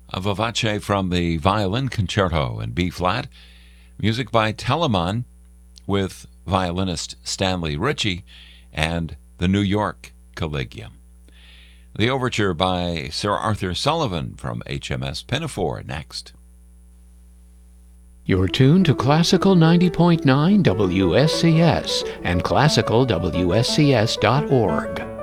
A vivace from the Violin Concerto in B-flat, music by Telemann with violinist Stanley Ritchie and the New York Collegium. The overture by Sir Arthur Sullivan from HMS Pinafore next. You're tuned to Classical 90.9 WSCS and classicalwscs.org.